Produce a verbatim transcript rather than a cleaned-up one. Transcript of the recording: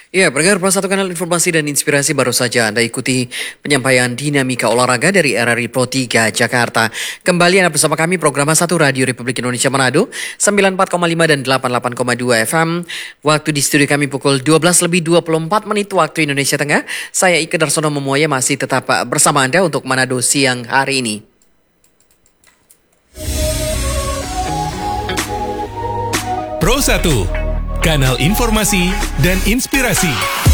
Ya, pendengar Pro satu Kanal Informasi dan Inspirasi, baru saja Anda ikuti penyampaian dinamika olahraga dari R R I Pro tiga Jakarta. Kembali Anda bersama kami program satu Radio Republik Indonesia Manado, sembilan puluh empat koma lima dan delapan puluh delapan koma dua F M. Waktu di studio kami pukul dua belas lebih dua puluh empat menit waktu Indonesia Tengah. Saya Ike Darsono Memuaya masih tetap bersama Anda untuk Manado siang hari ini. Pro satu, kanal informasi dan inspirasi.